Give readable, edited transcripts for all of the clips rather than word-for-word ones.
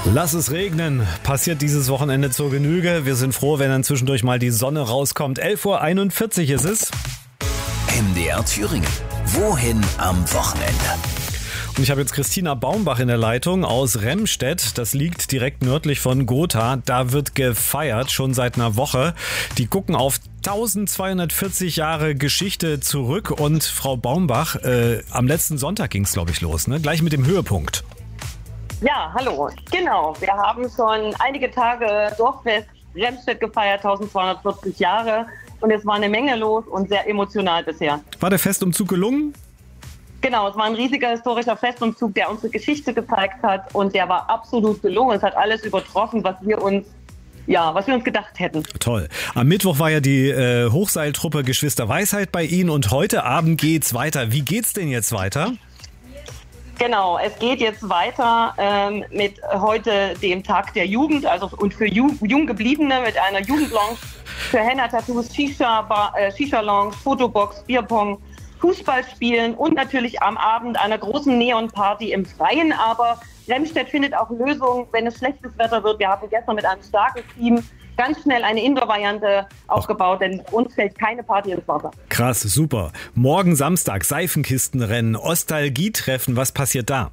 Lass es regnen. Passiert dieses Wochenende zur Genüge. Wir sind froh, wenn dann zwischendurch mal die Sonne rauskommt. 11:41 Uhr ist es. MDR Thüringen. Wohin am Wochenende? Und ich habe jetzt Christina Baumbach in der Leitung aus Remstedt. Das liegt direkt nördlich von Gotha. Da wird gefeiert, schon seit einer Woche. Die gucken auf 1240 Jahre Geschichte zurück. Und Frau Baumbach, am letzten Sonntag ging es, glaube ich, los, ne? Gleich mit dem Höhepunkt. Ja, hallo. Genau, wir haben schon einige Tage Dorffest Remstedt gefeiert, 1240 Jahre. Und es war eine Menge los und sehr emotional bisher. War der Festumzug gelungen? Genau, es war ein riesiger historischer Festumzug, der unsere Geschichte gezeigt hat. Und der war absolut gelungen. Es hat alles übertroffen, was wir uns gedacht hätten. Toll. Am Mittwoch war ja die Hochseiltruppe Geschwister Weisheit bei Ihnen und heute Abend geht's weiter. Wie geht's denn jetzt weiter? Genau, es geht jetzt weiter mit heute dem Tag der Jugend, also und für Junggebliebene mit einer Jugendlounge, für Henna-Tattoos, Shisha-Lounge, Fotobox, Bierpong, Fußball spielen und natürlich am Abend einer großen Neon-Party im Freien. Aber Remstedt findet auch Lösungen, wenn es schlechtes Wetter wird. Wir haben gestern mit einem starken Team ganz schnell eine Indoor-Variante aufgebaut, denn uns fällt keine Party ins Wasser. Krass, super. Morgen Samstag, Seifenkistenrennen, Ostalgietreffen, was passiert da?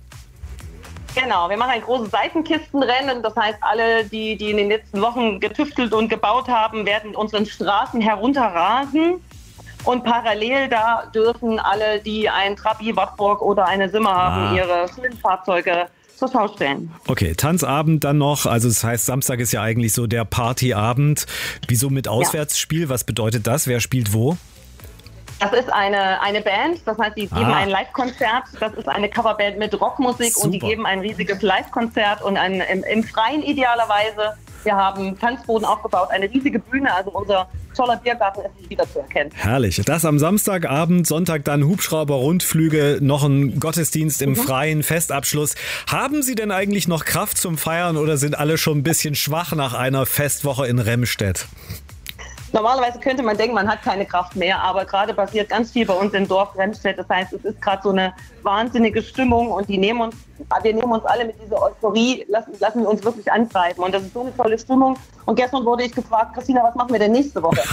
Genau, wir machen ein großes Seifenkistenrennen. Das heißt, alle, die in den letzten Wochen getüftelt und gebaut haben, werden unseren Straßen herunterrasen. Und parallel da dürfen alle, die ein Trabi, Wartburg oder eine Simmer haben, ihre schönen Fahrzeuge zur Schau stellen. Okay, Tanzabend dann noch. Also das heißt, Samstag ist ja eigentlich so der Partyabend. Wieso mit Auswärtsspiel? Was bedeutet das? Wer spielt wo? Das ist eine Band, das heißt, die geben ein Live-Konzert. Das ist eine Coverband mit Rockmusik. Super. Und die geben ein riesiges Live-Konzert und im Freien idealerweise. Wir haben Tanzboden aufgebaut, eine riesige Bühne, also unser toller Biergarten ist nicht wiederzuerkennen. Herrlich. Das am Samstagabend, Sonntag dann Hubschrauber, Rundflüge, noch ein Gottesdienst im Freien, Festabschluss. Haben Sie denn eigentlich noch Kraft zum Feiern oder sind alle schon ein bisschen schwach nach einer Festwoche in Remstedt? Normalerweise könnte man denken, man hat keine Kraft mehr, aber gerade passiert ganz viel bei uns im Dorf Remstedt. Das heißt, es ist gerade so eine wahnsinnige Stimmung und wir nehmen uns alle mit dieser Euphorie, lassen uns wirklich antreiben. Und das ist so eine tolle Stimmung. Und gestern wurde ich gefragt, Christina, was machen wir denn nächste Woche?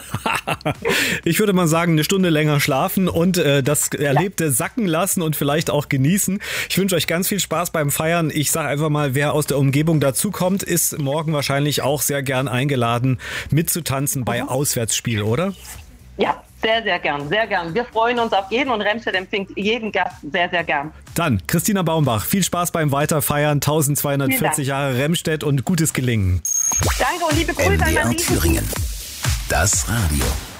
Ich würde mal sagen, eine Stunde länger schlafen und das Erlebte sacken lassen und vielleicht auch genießen. Ich wünsche euch ganz viel Spaß beim Feiern. Ich sage einfach mal, wer aus der Umgebung dazukommt, ist morgen wahrscheinlich auch sehr gern eingeladen, mitzutanzen bei Auswärtsspiel, oder? Ja, sehr, sehr gern, sehr gern. Wir freuen uns auf jeden und Remstedt empfängt jeden Gast sehr, sehr gern. Dann, Christina Baumbach, viel Spaß beim Weiterfeiern, 1240 Jahre Remstedt und gutes Gelingen. Danke und liebe Grüße an MDR Thüringen. Das Radio.